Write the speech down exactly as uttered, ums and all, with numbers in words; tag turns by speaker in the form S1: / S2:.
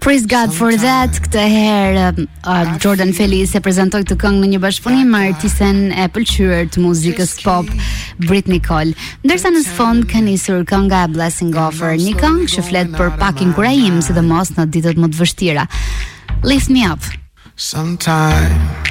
S1: Praise God for that. Këtë herë uh, Jordan Feliz e prezantoi këtë këngë në një bashkëpunim me artisten e pëlqyer të muzikës pop Britney Cole. Ndërsa në sfond ka nisur kënga Blessing Offer, një këngë që flet për pak inkurajim, sidomos në ditët më të vështira. Lift me up.
S2: Sometime